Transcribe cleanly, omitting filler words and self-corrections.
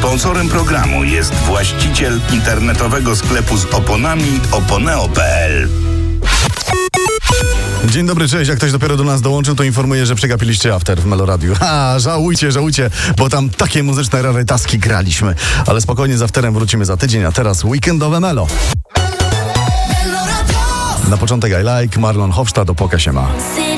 Sponsorem programu jest właściciel internetowego sklepu z oponami oponeo.pl. Dzień dobry, cześć. Jak ktoś dopiero do nas dołączył, to informuję, że przegapiliście After w Meloradiu. Żałujcie, bo tam takie muzyczne rarytaski graliśmy. Ale spokojnie, z Afterem wrócimy za tydzień, a teraz weekendowe Melo. Na początek I Like, Marlon Hofstadt, Opoka się ma.